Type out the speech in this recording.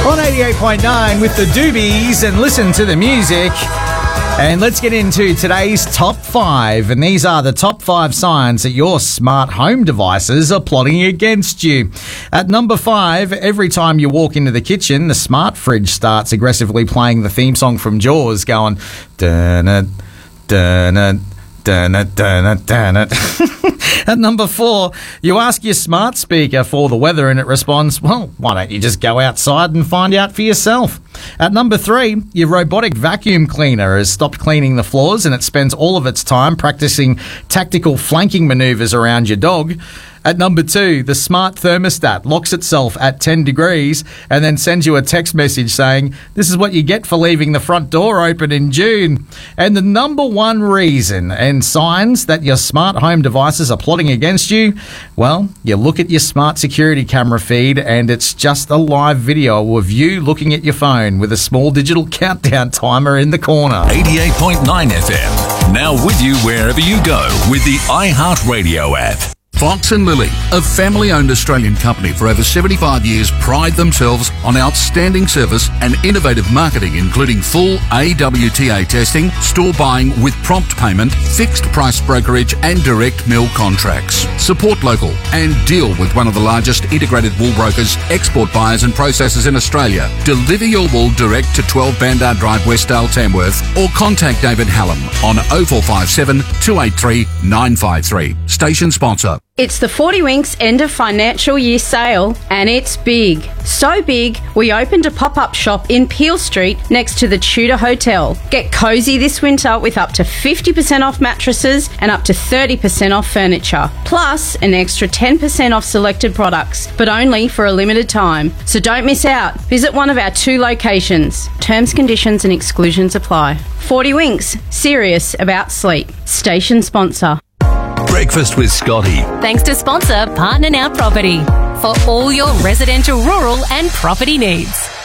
On 88.9 with the Doobies, and listen to the music. And let's get into today's top 5. And these are the top 5 signs that your smart home devices are plotting against you. At number 5, every time you walk into the kitchen, the smart fridge starts aggressively playing the theme song from Jaws, going dun-it, dun-it, dun-it, dun-it, dun-it. At number 4, you ask your smart speaker for the weather and it responds, well, why don't you just go outside and find out for yourself? At number 3, your robotic vacuum cleaner has stopped cleaning the floors and it spends all of its time practicing tactical flanking manoeuvres around your dog. At number 2, the smart thermostat locks itself at 10 degrees and then sends you a text message saying, this is what you get for leaving the front door open in June. And the number 1 reason and signs that your smart home devices are plotting against you, well, you look at your smart security camera feed and it's just a live video of you looking at your phone with a small digital countdown timer in the corner. 88.9 FM, now with you wherever you go with the iHeartRadio app. Fox & Lily, a family-owned Australian company for over 75 years, pride themselves on outstanding service and innovative marketing, including full AWTA testing, store buying with prompt payment, fixed price brokerage and direct mill contracts. Support local and deal with one of the largest integrated wool brokers, export buyers and processors in Australia. Deliver your wool direct to 12 Bandar Drive, Westdale, Tamworth, or contact David Hallam on 0457 283 953. Station sponsor. It's the 40 Winks end of financial year sale, and it's big. So big, we opened a pop-up shop in Peel Street next to the Tudor Hotel. Get cosy this winter with up to 50% off mattresses and up to 30% off furniture. Plus, an extra 10% off selected products, but only for a limited time. So don't miss out. Visit one of our 2 locations. Terms, conditions and exclusions apply. 40 Winks, serious about sleep. Station sponsor. Breakfast with Scotty. Thanks to sponsor Partner Now Property for all your residential, rural and property needs.